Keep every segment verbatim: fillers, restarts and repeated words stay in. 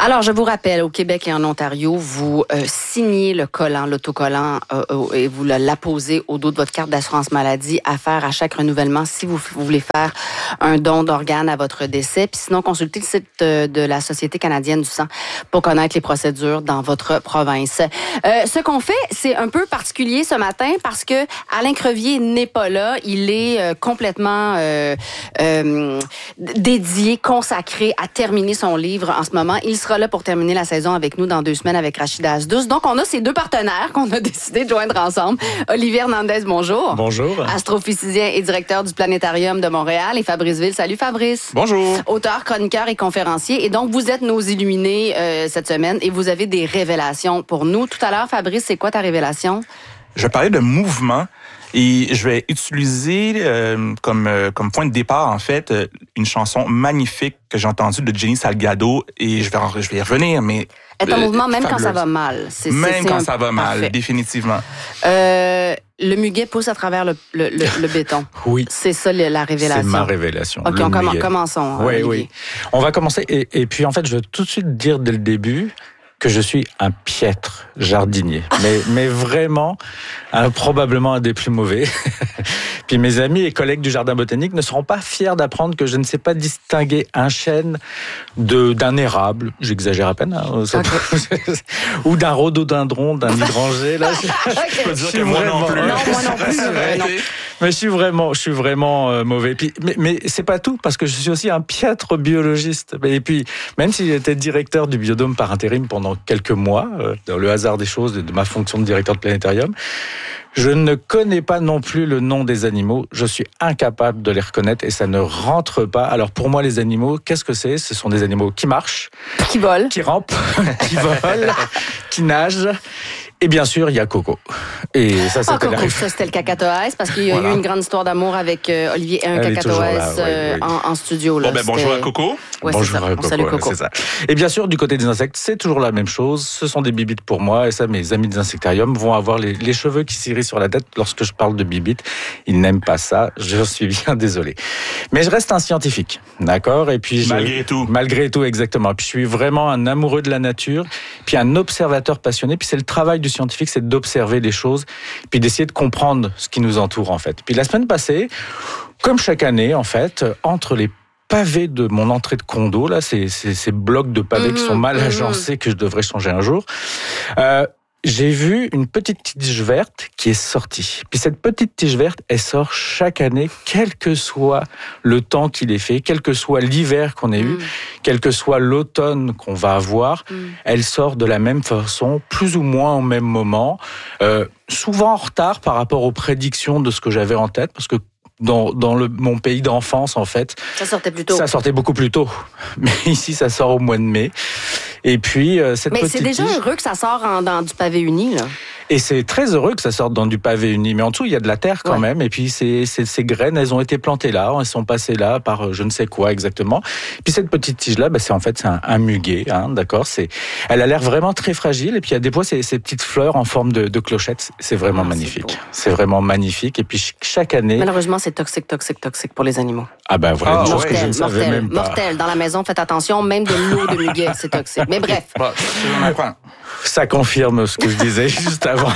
Alors, je vous rappelle, au Québec et en Ontario, vous euh, signez le collant, l'autocollant, euh, euh, et vous l'apposez au dos de votre carte d'assurance maladie à faire à chaque renouvellement si vous, vous voulez faire un don d'organes à votre décès. Puis sinon, consultez le site de, de la Société canadienne du sang pour connaître les procédures dans votre province. Euh, ce qu'on fait, c'est un peu particulier ce matin parce que Alain Crevier n'est pas là. Il est euh, complètement euh, euh, dédié, consacré à terminer son livre en ce moment. Il sera là pour terminer la saison avec nous dans deux semaines avec Rachida Asdous. Donc, on a ces deux partenaires qu'on a décidé de joindre ensemble. Olivier Hernandez, bonjour. Bonjour. Astrophysicien et directeur du Planétarium de Montréal. Et Fabrice Ville. Salut, Fabrice. Bonjour. Auteur, chroniqueur et conférencier. Et donc, vous êtes nos illuminés euh, cette semaine et vous avez des révélations pour nous. Tout à l'heure, Fabrice, c'est quoi ta révélation? Je vais parler de mouvement et je vais utiliser euh, comme, euh, comme point de départ, en fait, euh, une chanson magnifique que j'ai entendue de Jenny Salgado et je vais, en, je vais y revenir, mais... Est en euh, mouvement même fabuleuse. quand ça va mal. C'est, même c'est, c'est quand un... ça va mal, Parfait. définitivement. Euh, le muguet pousse à travers le, le, le, le béton. Oui. C'est ça la révélation. C'est ma révélation. OK, on comm- commençons. Oui, Olivier. oui. On va commencer. Et, et puis, en fait, je veux tout de suite dire dès le début que je suis un piètre jardinier. Mais, mais vraiment, un, probablement un des plus mauvais. Puis mes amis et collègues du jardin botanique ne seront pas fiers d'apprendre que je ne sais pas distinguer un chêne de, d'un érable, j'exagère à peine, hein, okay. ou d'un rhododendron, d'un hydrangée. Là, je, je peux dire que moi vraiment, non plus. Non, moi non plus. euh, non. Mais je suis vraiment, je suis vraiment euh, mauvais. Puis, mais, mais c'est pas tout, parce que je suis aussi un piètre biologiste. Et puis, même si j'étais directeur du Biodôme par intérim pendant quelques mois, euh, dans le hasard des choses, de ma fonction de directeur de planétarium, je ne connais pas non plus le nom des animaux. Je suis incapable de les reconnaître et ça ne rentre pas. Alors pour moi, les animaux, qu'est-ce que c'est? Ce sont des animaux qui marchent, qui volent, qui rampent, qui volent, qui nagent. Et bien sûr, il y a Coco. Et ça, c'était ah, Coco, la... ça, c'était le cacatoès, parce qu'il y a voilà. eu une grande histoire d'amour avec euh, Olivier et un Elle cacatoès euh, oui, oui. En, en studio. Là. Bon, ben c'était... bonjour à Coco. Ouais, bonjour c'est ça. à Coco. On salue Coco. C'est ça. Et bien sûr, du côté des insectes, c'est toujours la même chose. Ce sont des bibites pour moi. Et ça, mes amis des insectariums vont avoir les, les cheveux qui s'irrissent sur la tête lorsque je parle de bibites. Ils n'aiment pas ça. Je suis bien désolé. Mais je reste un scientifique. D'accord? Et puis je... Malgré tout. Malgré tout, exactement. Puis je suis vraiment un amoureux de la nature. Puis un observateur passionné. Puis c'est le travail du scientifique, c'est d'observer observer les choses, puis d'essayer de comprendre ce qui nous entoure, en fait. Puis la semaine passée, comme chaque année, en fait, entre les pavés de mon entrée de condo, là, ces, ces, ces blocs de pavés mmh, qui sont mal agencés, mmh. que je devrais changer un jour, euh, j'ai vu une petite tige verte qui est sortie. Puis cette petite tige verte, elle sort chaque année, quel que soit le temps qu'il ait fait, quel que soit l'hiver qu'on ait mmh. eu, quel que soit l'automne qu'on va avoir, mmh. elle sort de la même façon, plus ou moins au même moment, euh, souvent en retard par rapport aux prédictions de ce que j'avais en tête, parce que Dans, dans le, mon pays d'enfance, en fait. Ça sortait plus tôt. Ça sortait beaucoup plus tôt. Mais ici, ça sort au mois de mai. Et puis, euh, cette Mais petite c'est déjà tige, heureux que ça sort en, dans du pavé uni, là. Et c'est très heureux que ça sorte dans du pavé uni. Mais en dessous, il y a de la terre quand ouais. même. Et puis, ces, ces, ces graines, elles ont été plantées là. Elles sont passées là par je ne sais quoi exactement. Puis cette petite tige-là, bah, c'est en fait c'est un, un muguet. Hein, d'accord, c'est, elle a l'air vraiment très fragile. Et puis, il y a des fois, ces, ces petites fleurs en forme de, de clochettes. C'est vraiment ah, magnifique. C'est, c'est vraiment magnifique. Et puis, chaque année... Malheureusement, c'est toxique, toxique, toxique pour les animaux. Ah ben vraiment, ah, mortel, je ne savais mortel, même pas. mortel. Dans la maison, faites attention, même de l'eau de muguet, c'est toxique. Mais bref. Bon, ça confirme ce que je disais juste avant.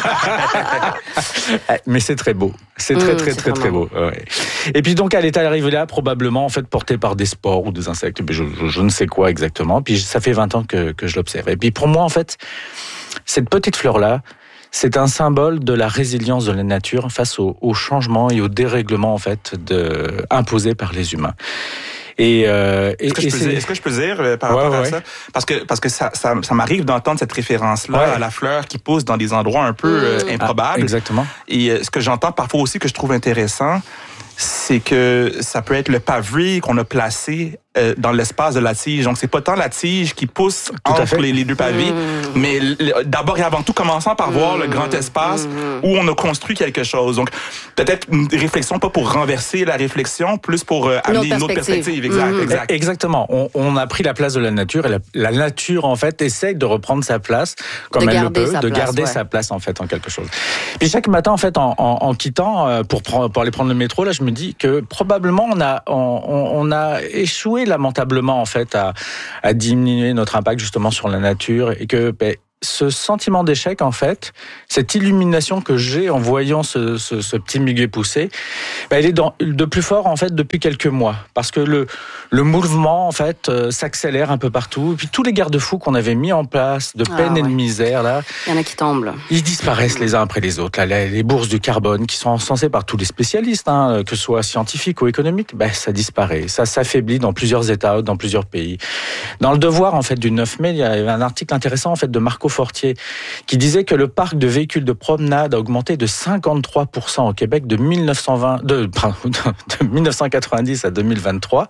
Mais c'est très beau. C'est très, mmh, très, c'est très, très beau. beau. Ouais. Et puis donc, elle est arrivée là, probablement, en fait, portée par des spores ou des insectes. Je, je, je ne sais quoi exactement. Puis ça fait vingt ans que, que je l'observe. Et puis pour moi, en fait, cette petite fleur-là, c'est un symbole de la résilience de la nature face aux au changements et aux dérèglements, en fait, de, imposés par les humains. Et, euh, est-ce, que et je peux dire, est-ce que je peux dire euh, par ouais, rapport ouais. à ça? Parce que, parce que ça, ça, ça m'arrive d'entendre cette référence-là ouais. à la fleur qui pousse dans des endroits un peu euh, improbables. Ah, exactement. Et euh, ce que j'entends parfois aussi que je trouve intéressant, c'est que ça peut être le pavé qu'on a placé euh, dans l'espace de la tige. Donc, c'est pas tant la tige qui pousse tout entre les, les deux pavés, mmh. mais le, d'abord et avant tout, commençant par mmh. voir le grand espace mmh. où on a construit quelque chose. Donc, peut-être une réflexion, pas pour renverser la réflexion, plus pour euh, amener une autre perspective. Exact, mmh. exact. Exactement. On, on a pris la place de la nature et la, la nature, en fait, essaye de reprendre sa place comme de elle le peut, de place, garder ouais. sa place, en fait, en quelque chose. Puis chaque matin, en fait, en, en, en quittant, pour, prendre, pour aller prendre le métro, là, je me dis que probablement on a, on, on a échoué lamentablement en fait à, à diminuer notre impact justement sur la nature et que ben, ce sentiment d'échec, en fait, cette illumination que j'ai en voyant ce, ce, ce petit muguet pousser, ben, elle est dans, de plus fort, en fait, depuis quelques mois. Parce que le, le mouvement, en fait, euh, s'accélère un peu partout. Et puis, tous les garde-fous qu'on avait mis en place, de peine ah, et ouais. de misère, là... Il y en a qui tombent, là. Ils disparaissent les uns après les autres. Là, les bourses du carbone, qui sont encensées par tous les spécialistes, hein, que ce soit scientifiques ou économiques, ben, ça disparaît. Ça s'affaiblit dans plusieurs États, dans plusieurs pays. Dans le Devoir, en fait, du neuf mai, il y avait un article intéressant, en fait, de Marco Fortier, qui disait que le parc de véhicules de promenade a augmenté de cinquante-trois pour cent au Québec de, mille neuf cent vingt, de, de mille neuf cent quatre-vingt-dix à deux mille vingt-trois.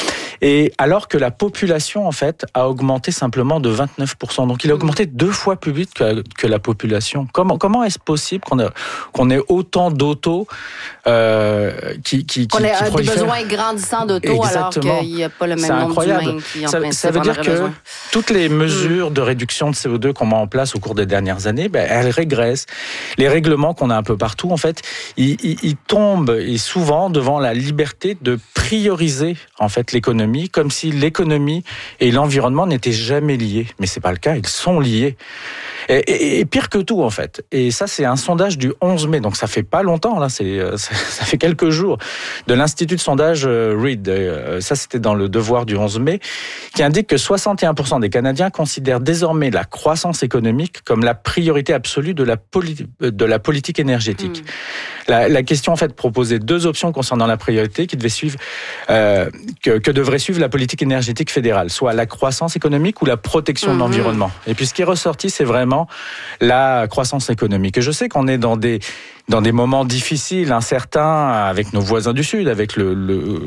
Et alors que la population, en fait, a augmenté simplement de vingt-neuf pour cent. Donc, il a augmenté deux fois plus vite que, que la population. Comment, comment est-ce possible qu'on, a, qu'on ait autant d'autos euh, qui, qui, qu'on ait qui, qui des besoins grandissants d'autos alors qu'il n'y a pas le même C'est nombre incroyable. d'humains qui en ça, principe ça veut dire que besoin. Toutes les mesures mmh. de réduction de C O deux qu'on met en place au cours des dernières années, ben, elles régressent. Les règlements qu'on a un peu partout, en fait, ils, ils, ils tombent et souvent devant la liberté de prioriser en fait l'économie, comme si l'économie et l'environnement n'étaient jamais liés. Mais c'est pas le cas, ils sont liés. Et, et, et pire que tout, en fait. Et ça, c'est un sondage du onze mai, donc ça fait pas longtemps, là, c'est, ça, ça fait quelques jours, de l'Institut de sondage Reid. Ça, c'était dans le Devoir du onze mai, qui indique que soixante et un pour cent des Canadiens considèrent désormais la croissance économique comme la priorité absolue de la, poli- de la politique énergétique. Mmh. La, la question, en fait, proposait deux options concernant la priorité qui devaient suivre, euh, que, que devrait suivre la politique énergétique fédérale, soit la croissance économique ou la protection mmh. de l'environnement. Et puis, ce qui est ressorti, c'est vraiment la croissance économique. Et je sais qu'on est dans des dans des moments difficiles, incertains, avec nos voisins du Sud, avec le, le,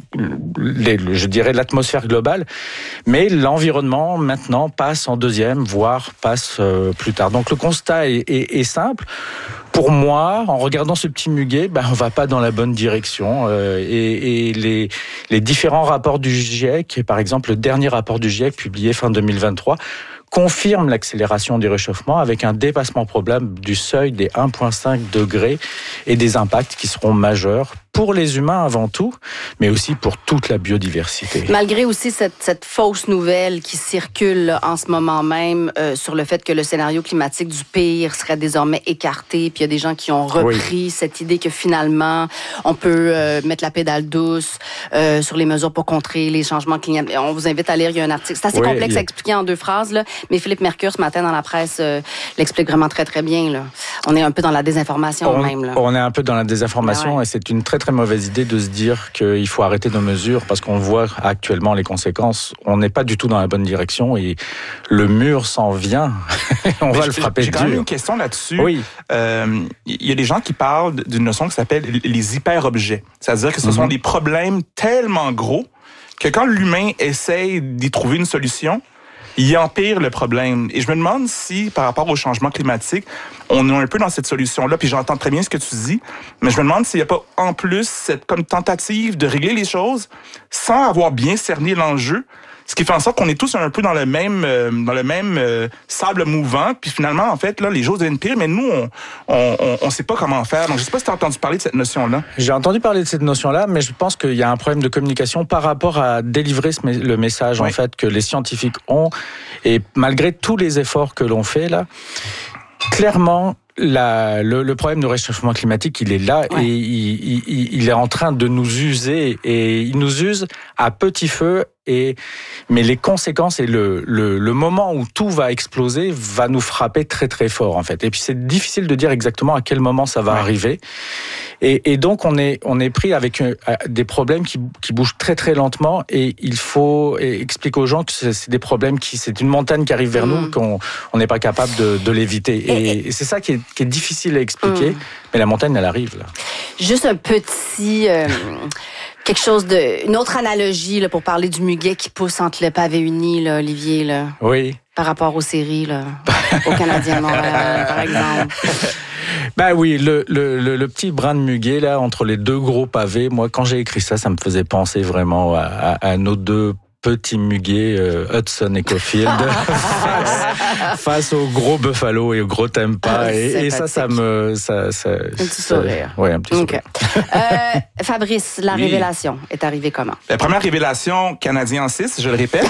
les, le je dirais l'atmosphère globale, mais l'environnement maintenant passe en deuxième, voire passe euh, plus tard. Donc le constat est, est, est simple. Pour moi, en regardant ce petit muguet, ben on va pas dans la bonne direction. Euh, et, et les, les différents rapports du GIEC, par exemple le dernier rapport du GIEC publié fin deux mille vingt-trois, confirme l'accélération du réchauffement avec un dépassement probable du seuil des un virgule cinq degrés et des impacts qui seront majeurs pour les humains avant tout, mais aussi pour toute la biodiversité. Malgré aussi cette, cette fausse nouvelle qui circule là, en ce moment même euh, sur le fait que le scénario climatique du pire serait désormais écarté, puis il y a des gens qui ont repris oui. cette idée que finalement on peut euh, mettre la pédale douce euh, sur les mesures pour contrer les changements climatiques. On vous invite à lire, il y a un article. C'est assez oui, complexe a... à expliquer en deux phrases, là, mais Philippe Mercure ce matin dans la presse euh, l'explique vraiment très très bien. Là. On est un peu dans la désinformation on, même. Là. On est un peu dans la désinformation ouais. et c'est une très très mauvaise idée de se dire qu'il faut arrêter nos mesures parce qu'on voit actuellement les conséquences. On n'est pas du tout dans la bonne direction et le mur s'en vient. on Mais va le frapper dur. J'ai quand même une question là-dessus. Oui. Euh, il y a des gens qui parlent d'une notion qui s'appelle les hyper-objets. C'est-à-dire que ce mm-hmm. sont des problèmes tellement gros que quand l'humain essaye d'y trouver une solution, il empire le problème. Et je me demande si, par rapport au changement climatique, on est un peu dans cette solution-là, puis j'entends très bien ce que tu dis, mais je me demande s'il n'y a pas en plus cette comme tentative de régler les choses sans avoir bien cerné l'enjeu, ce qui fait en sorte qu'on est tous un peu dans le même euh, dans le même euh, sable mouvant, puis finalement, en fait, là, les choses deviennent pires, mais nous, on on, on, on sait pas comment faire. Donc, je sais pas si tu as entendu parler de cette notion-là. J'ai entendu parler de cette notion-là, mais je pense qu'il y a un problème de communication par rapport à délivrer ce, le message, oui. en fait, que les scientifiques ont, et malgré tous les efforts que l'on fait, là, clairement, La, le, le problème du réchauffement climatique, il est là ouais. et il, il, il est en train de nous user et il nous use à petit feu. Et mais les conséquences et le, le, le moment où tout va exploser va nous frapper très très fort en fait. Et puis c'est difficile de dire exactement à quel moment ça va ouais. arriver. Et, et donc on est on est pris avec un, des problèmes qui, qui bougent très très lentement et il faut expliquer aux gens que c'est, c'est des problèmes qui c'est une montagne qui arrive vers mmh. nous qu'on on n'est pas capable de, de l'éviter. Et, et c'est ça qui est, qui est difficile à expliquer. Mmh. Mais la montagne elle arrive là. Juste un petit euh... quelque chose de... Une autre analogie là, pour parler du muguet qui pousse entre le pavé uni, là, Olivier. Là, oui. Par rapport aux séries, là, aux Canadiens de Montréal, par exemple. Ben oui, le, le, le, le petit brin de muguet, là, entre les deux gros pavés, moi, quand j'ai écrit ça, ça me faisait penser vraiment à, à, à nos deux petit muguet euh, Hudson Ecofield face, face au gros Buffalo et au gros Tampa. Ah, et, et ça, ça me... Ça, ça, un petit sourire. Oui, un petit okay. sourire. euh, Fabrice, la oui. révélation est arrivée comment? La première révélation, Canadien en six, je le répète.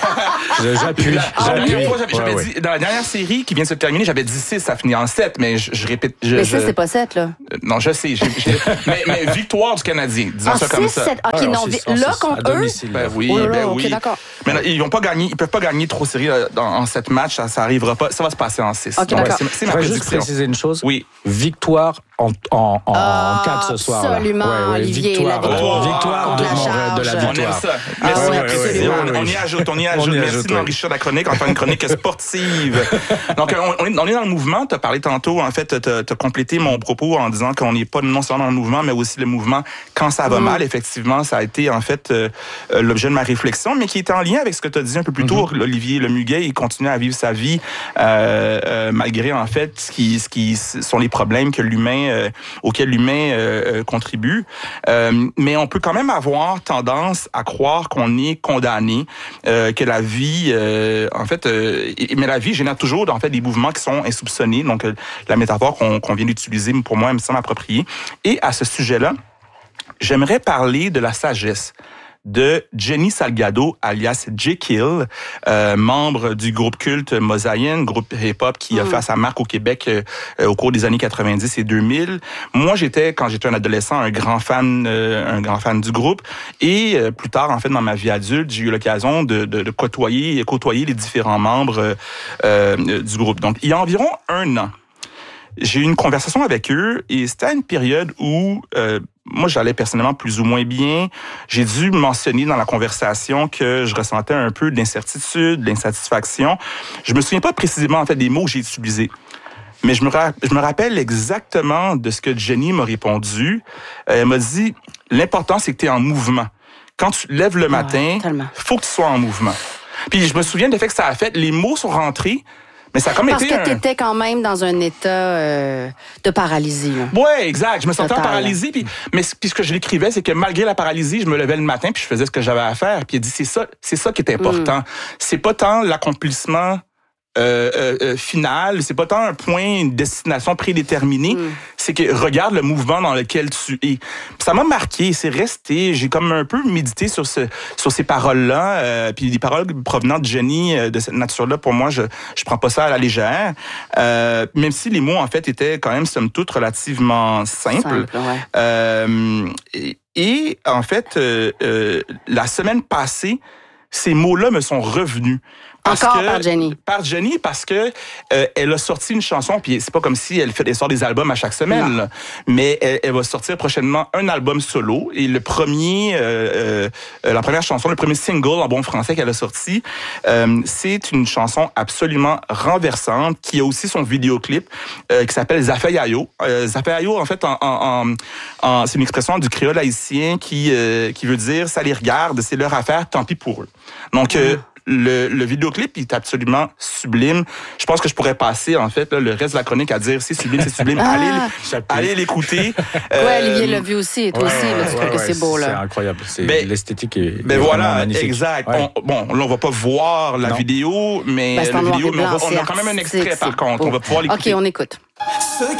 J'appuie. J'avais ouais, ouais. dit, dans la dernière série qui vient de se terminer, j'avais dit six, ça finit en sept, mais je, je répète. Je, mais ça, je... c'est pas sept, là. Euh, non, je sais. J'ai, j'ai, mais, mais victoire du Canadien, disons en ça six, comme ça. sept. OK, ouais, non, six, là, six, contre eux? Ben oui, oh là, ben okay, oui. d'accord. Mais là, ils vont pas gagner, ils peuvent pas gagner trop séries dans, en sept matchs, ça, ça arrivera pas. Ça va se passer en six. OK, d'accord. Ouais, c'est, c'est ma je prédiction. juste préciser une chose. Oui. Victoire en, en, en ah, quatre ce soir. Absolument, ouais, ouais, Olivier. Victoire, la victoire, oh, victoire de, la mon, de la victoire. On aime ça. Ah, Merci ouais, de la précision. ouais, on, on y ajoute, on y ajoute. On y Merci ajoute, de m'enrichir ouais. la chronique. On va faire une chronique sportive. Donc, on, on, est, on est dans le mouvement. Tu as parlé tantôt, en fait, tu as complété mon propos en disant qu'on n'est pas non seulement dans le mouvement, mais aussi le mouvement quand ça va mmh. mal. Effectivement, ça a été, en fait, euh, l'objet de ma réflexion, mais qui est en lien avec ce que tu as dit un peu plus tôt. Mmh. Olivier Lemuguet, il continue à vivre sa vie euh, euh, malgré, en fait, ce qui, ce qui sont les problèmes que l'humain, euh, auxquels l'humain euh, contribue. Euh, mais on peut quand même avoir tendance à croire qu'on est condamné, euh, que la vie, euh, en fait, euh, mais la vie génère toujours, en fait, des mouvements qui sont insoupçonnés. Donc, euh, la métaphore qu'on, qu'on vient d'utiliser, pour moi, elle me semble appropriée. Et à ce sujet-là, j'aimerais parler de la sagesse de Jenny Salgado, alias Jekyll, euh, membre du groupe culte Mosaïen, groupe hip-hop qui a fait sa marque au Québec euh, au cours des années quatre-vingt-dix et deux mille. Moi, j'étais, quand j'étais un adolescent, un grand fan, euh, un grand fan du groupe. Et euh, plus tard, en fait, dans ma vie adulte, j'ai eu l'occasion de, de, de côtoyer, côtoyer les différents membres euh, du groupe. Donc, il y a environ un an, j'ai eu une conversation avec eux et c'était à une période où euh, moi, j'allais personnellement plus ou moins bien. J'ai dû mentionner dans la conversation que je ressentais un peu d'incertitude, d'insatisfaction. Je me souviens pas précisément en fait des mots que j'ai utilisés. Mais je me, ra- je me rappelle exactement de ce que Jenny m'a répondu. Elle m'a dit, l'important, c'est que tu es en mouvement. Quand tu lèves le matin, il ouais, faut que tu sois en mouvement. Puis je me souviens de fait que ça a fait, les mots sont rentrés. Mais ça a comme Parce été que un... tu étais quand même dans un état euh, de paralysie. Oui, exact. Je me sentais Total. en paralysie. Puis, mais puis ce que je l'écrivais, c'est que malgré la paralysie, je me levais le matin puis je faisais ce que j'avais à faire. Puis il dit, c'est ça, c'est ça qui est important. Mm. C'est pas tant l'accomplissement euh, euh, final, c'est pas tant un point, une destination prédéterminée. Mm. C'est que regarde le mouvement dans lequel tu es. Puis ça m'a marqué, c'est resté. J'ai comme un peu médité sur ce, sur ces paroles-là. Euh, puis des paroles provenant de Jenny euh, de cette nature-là, pour moi, je je prends pas ça à la légère. Euh, même si les mots en fait étaient quand même somme toute relativement simples. Simple, ouais. euh, et, et en fait, euh, euh, la semaine passée, ces mots-là me sont revenus. Parce Encore que, par Jenny. Par Jenny, parce que euh, elle a sorti une chanson, puis c'est pas comme si elle, fait, elle sort des albums à chaque semaine, là, mais elle, elle va sortir prochainement un album solo. Et le premier, euh, euh, la première chanson, le premier single en bon français qu'elle a sorti, euh, c'est une chanson absolument renversante qui a aussi son vidéoclip euh, qui s'appelle Zafayayo. Euh, Zafayayo, en fait, en, en, en, c'est une expression du créole haïtien qui euh, qui veut dire ça les regarde, c'est leur affaire, tant pis pour eux. Donc mmh. euh, Le, le vidéoclip est absolument sublime. Je pense que je pourrais passer, en fait, là, le reste de la chronique à dire c'est sublime, c'est sublime. Ah, allez, allez l'écouter. Euh, oui, Olivier l'a vu aussi, et toi ouais, aussi, là, tu trouves ouais, que c'est beau. Là. C'est incroyable. C'est, ben, l'esthétique est, ben est voilà, magnifique. Exact. Ouais. On, bon, là, on va pas voir la non. vidéo, mais, ben, la vidéo, mais on, va, on a quand même un extrait, par contre. Beau. On va pouvoir l'écouter. OK, on écoute.